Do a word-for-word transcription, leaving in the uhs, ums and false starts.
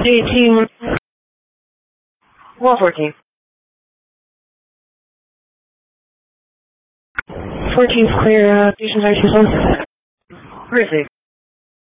eighteen. Wall fourteen. fourteen's clear, uh, stations are two one. Receive.